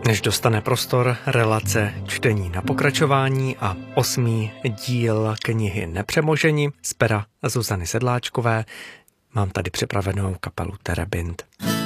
Než dostane prostor relace Čtení na pokračování a 8. díl knihy Nepřemoženi z pera Zuzany Sedláčkové, mám tady připravenou kapelu Terebint.